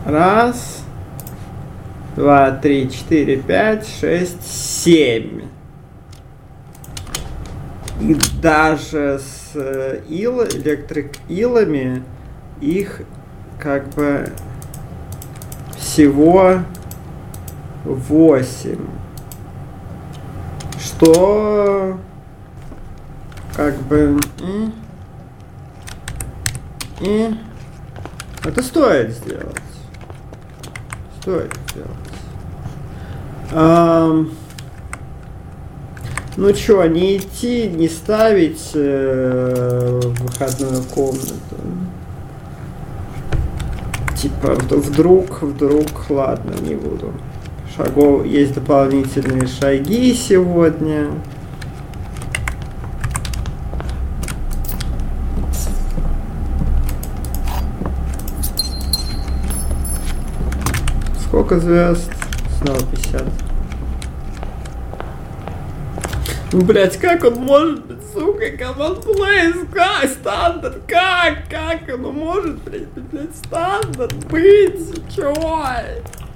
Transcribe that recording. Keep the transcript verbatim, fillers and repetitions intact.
Раз, два, три, четыре, пять, шесть, семь. И даже с ил, электрик-илами их как бы всего восемь. Что как бы и, и это стоит сделать. Стоит сделать. Um, Ну чё, не идти, не ставить э, в выходную комнату. Типа, вдруг, вдруг, ладно, не буду. Шагов, есть дополнительные шаги сегодня. Сколько звезд? Снова пятьдесят. Ну, блять, как он может быть, сука, Command Place, как, стандарт, как, как оно может, блять, блять, стандарт быть, чё?